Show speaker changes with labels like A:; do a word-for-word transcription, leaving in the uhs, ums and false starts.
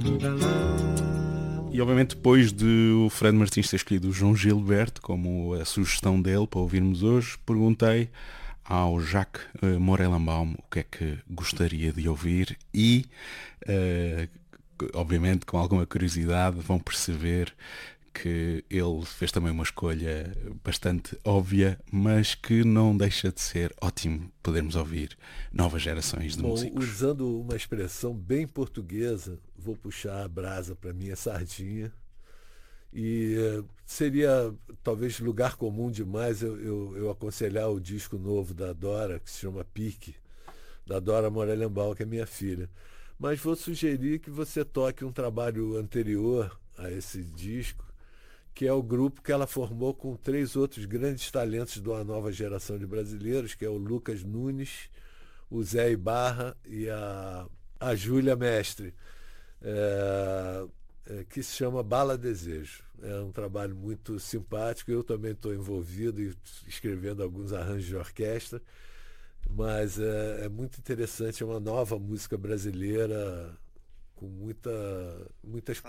A: E obviamente depois de o Fred Martins ter escolhido o João Gilberto como a sugestão dele para ouvirmos hoje, perguntei ao Jacques uh, Morellenbaum o que é que gostaria de ouvir e, uh, obviamente com alguma curiosidade, vão perceber que ele fez também uma escolha bastante óbvia, mas que não deixa de ser ótimo podermos ouvir novas gerações de
B: Bom,
A: músicos.
B: usando uma expressão bem portuguesa, vou puxar a brasa para minha sardinha. E eh, seria talvez lugar comum demais eu, eu, eu aconselhar o disco novo da Dora, que se chama Pique, da Dora Morellenbaum, que é minha filha. Mas vou sugerir que você toque um trabalho anterior a esse disco, que é o grupo que ela formou com três outros grandes talentos de uma nova geração de brasileiros, que é o Lucas Nunes, o Zé Ibarra e a, a Júlia Mestre, é, é, que se chama Bala Desejo. É um trabalho muito simpático, eu também estou envolvido e escrevendo alguns arranjos de orquestra, mas é, é muito interessante, é uma nova música brasileira com muita, muitas